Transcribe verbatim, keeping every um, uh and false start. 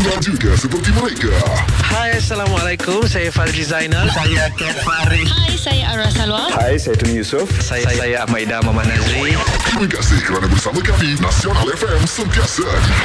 Anda juga seperti mereka. Hai, Assalamualaikum. Saya Fazli Zainal. Saya Kat Farid. Hai, saya Ara Salwa. Hai, saya Tony Yusof. Saya, saya Ahmad Ida Muhammad Nazri. Terima kasih kerana bersama kami. Nasional F M sentiasa